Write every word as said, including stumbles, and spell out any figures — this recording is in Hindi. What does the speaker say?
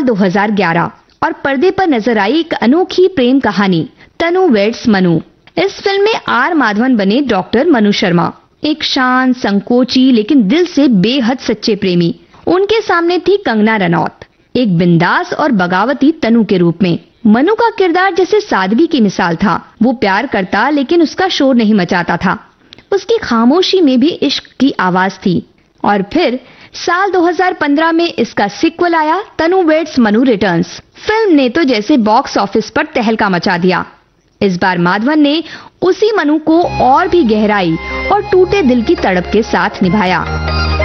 दो हज़ार ग्यारह और पर्दे पर नजर आई एक अनोखी प्रेम कहानी तनु वेड्स मनु। इस फिल्म में आर माधवन बने डॉक्टर मनु शर्मा, एक शांत, संकोची लेकिन दिल से बेहद सच्चे प्रेमी। उनके सामने थी कंगना रनौत, एक बिंदास और बगावती तनु के रूप में। मनु का किरदार जैसे सादगी की मिसाल था। वो प्यार करता लेकिन उसका शोर नहीं मचाता था। उसकी खामोशी में भी इश्क की आवाज थी। और फिर साल दो हज़ार पंद्रह में इसका सीक्वल आया, तनु वेड्स मनु रिटर्न्स। फिल्म ने तो जैसे बॉक्स ऑफिस पर तहलका मचा दिया। इस बार माधवन ने उसी मनु को और भी गहराई और टूटे दिल की तड़प के साथ निभाया।